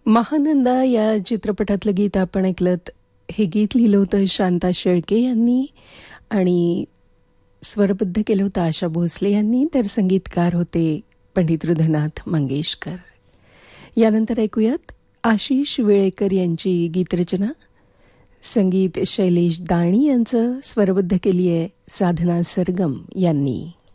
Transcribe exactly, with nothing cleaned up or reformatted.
महानंदा या चित्रपटातलं गीत आपण ऐकलत. हे गीत लिहिलं होतं शांता शेळके यांनी आणि स्वरबद्ध केलं होतं आशा भोसले यांनी, तर संगीतकार होते पंडित हृदयनाथ मंगेशकर. यानंतर ऐकूयात आशिष वेळेकर यांची गीतरचना. संगीत शैलेश दाणी यांचं, स्वरबद्ध केली आहे साधना सरगम यांनी.